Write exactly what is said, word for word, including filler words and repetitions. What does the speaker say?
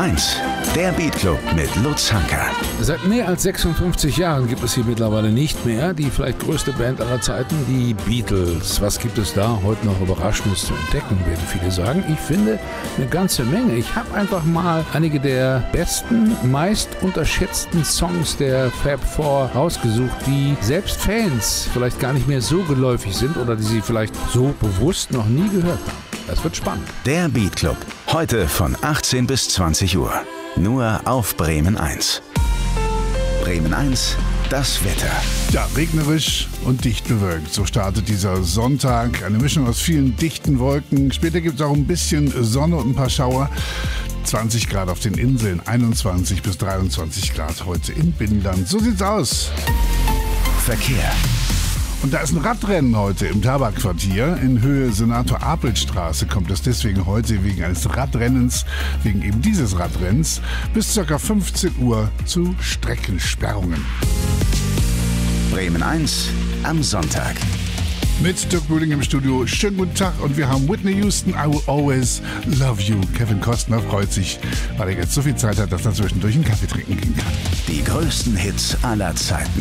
eins, der Beat Club mit Lutz Hanka. Seit mehr als sechsundfünfzig Jahren gibt es hier mittlerweile nicht mehr die vielleicht größte Band aller Zeiten, die Beatles. Was gibt es da heute noch Überraschendes zu entdecken, werden viele sagen. Ich finde eine ganze Menge. Ich habe einfach mal einige der besten, meist unterschätzten Songs der Fab Four rausgesucht, die selbst Fans vielleicht gar nicht mehr so geläufig sind oder die sie vielleicht so bewusst noch nie gehört haben. Das wird spannend. Der Beat Club, heute von achtzehn bis zwanzig Uhr. Nur auf Bremen eins. Bremen eins, das Wetter. Ja, regnerisch und dicht bewölkt. So startet dieser Sonntag. Eine Mischung aus vielen dichten Wolken. Später gibt es auch ein bisschen Sonne und ein paar Schauer. zwanzig Grad auf den Inseln, einundzwanzig bis dreiundzwanzig Grad heute in Binnenland. So sieht's aus. Verkehr. Und da ist ein Radrennen heute im Tabakquartier. In Höhe Senator-Apel-Straße kommt es deswegen heute wegen eines Radrennens, wegen eben dieses Radrennens, bis ca. fünfzehn Uhr zu Streckensperrungen. Bremen eins am Sonntag. Mit Dirk Böhling im Studio. Schönen guten Tag und wir haben Whitney Houston, I Will Always Love You. Kevin Costner freut sich, weil er jetzt so viel Zeit hat, dass er zwischendurch einen Kaffee trinken gehen kann. Die größten Hits aller Zeiten.